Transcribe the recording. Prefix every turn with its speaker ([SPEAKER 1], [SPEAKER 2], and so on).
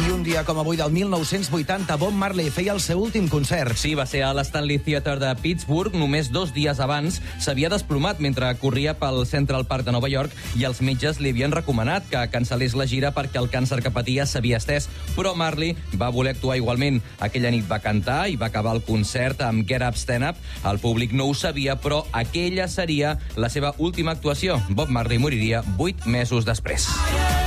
[SPEAKER 1] I un dia com avui del 1980, Bob Marley feia el seu últim concert.
[SPEAKER 2] Sí, va ser a l'Stanley Theatre de Pittsburgh. Només 2 dies abans s'havia desplomat mentre corria pel Central Park de Nova York i els metges li havien recomanat que cancel·lés la gira perquè el càncer que patia s'havia estès. Però Marley va voler actuar igualment. Aquella nit va cantar i va acabar el concert amb Get Up, Stand Up. El públic no ho sabia, però aquella seria la seva última actuació. Bob Marley moriria 8 mesos després.